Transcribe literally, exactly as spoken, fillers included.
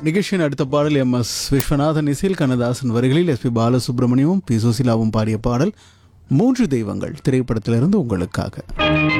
நிகழ்ச்சியின் அடுத்த பாடல் எம் எஸ் விஸ்வநாதன் இசையில் கண்ணதாசன் வரிகளில் எஸ் பி பாலசுப்ரமணியமும் பி சுசிலாவும் பாடிய பாடல் மூன்று தெய்வங்கள் திரைப்படத்திலிருந்து உங்களுக்காக.